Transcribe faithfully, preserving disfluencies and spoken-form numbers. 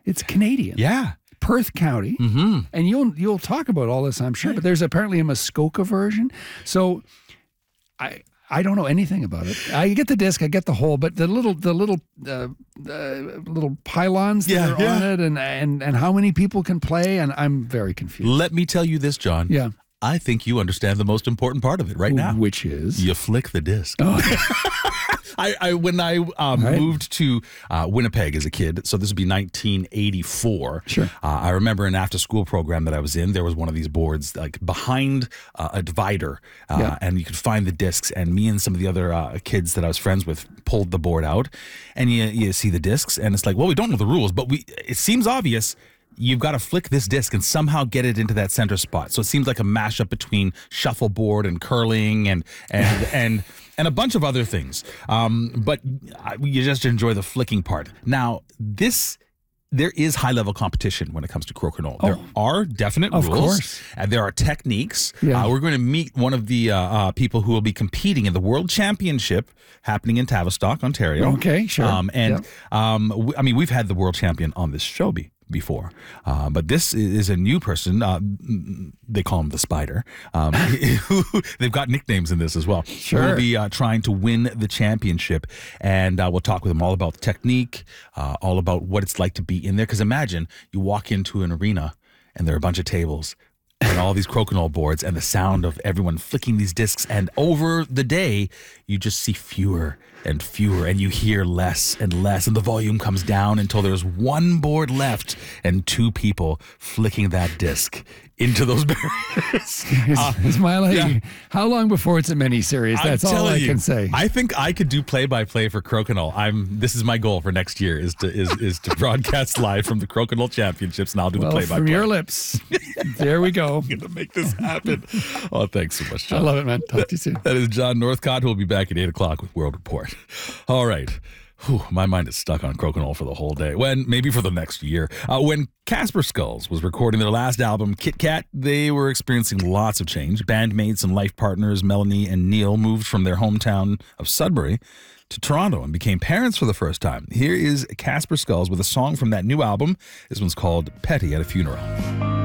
It's Canadian. Yeah. Perth County. Mm-hmm. And you'll you'll talk about all this, I'm sure, but there's apparently a Muskoka version. So I I don't know anything about it. I get the disc, I get the whole, but the little the little uh, uh, little pylons that Yeah, are yeah. on it, and, and and how many people can play, and I'm very confused. Let me tell you this, John. Yeah. I think you understand the most important part of it right now. Which is? You flick the disc. Oh. I, I when I um, Right. moved to uh, Winnipeg as a kid, so this would be nineteen eighty-four. Sure. Uh, I remember an after-school program that I was in. There was one of these boards like behind uh, a divider, uh, Yeah. and you could find the discs. And me and some of the other uh, kids that I was friends with pulled the board out, and you you see the discs, and it's like, well, we don't know the rules, but we it seems obvious. You've got to flick this disc and somehow get it into that center spot. So it seems like a mashup between shuffleboard and curling and and and and a bunch of other things. Um, but I- you just enjoy the flicking part. Now, this there is high level competition when it comes to crokinole. There are definite Of rules, course. and there are techniques. Yeah. Uh, we're going to meet one of the uh, uh, people who will be competing in the World Championship happening in Tavistock, Ontario. Okay, sure. Um, and um, w- I mean, we've had the world champion on this show be- before, uh, but this is a new person. Uh, they call him the Spider. Um, they've got nicknames in this as well. Sure. We'll be uh, trying to win the championship, and uh, we'll talk with him all about the technique, uh, all about what it's like to be in there. Because imagine you walk into an arena and there are a bunch of tables and all these crokinole boards and the sound of everyone flicking these discs, and over the day you just see fewer and fewer, and you hear less and less, and the volume comes down until there's one board left and two people flicking that disc into those barriers. Uh, Ismail, yeah. how long before it's a mini-series? That's I'm all I telling you, can say. I think I could do play-by-play for crokinole. I'm. This is my goal for next year: is to is is to broadcast live from the crokinole championships, and I'll do well, the play-by-play. from your lips. There we go. I'm gonna make this happen. Oh, thanks so much, John. I love it, man. Talk to you soon. That is John Northcott, who will be back at eight o'clock with World Report. All right. Whew, my mind is stuck on crokinole for the whole day. When maybe for the next year. Uh, when Casper Skulls was recording their last album, Kit Kat, they were experiencing lots of change. Bandmates and life partners Melanie and Neil moved from their hometown of Sudbury to Toronto and became parents for the first time. Here is Casper Skulls with a song from that new album. This one's called Petty at a Funeral.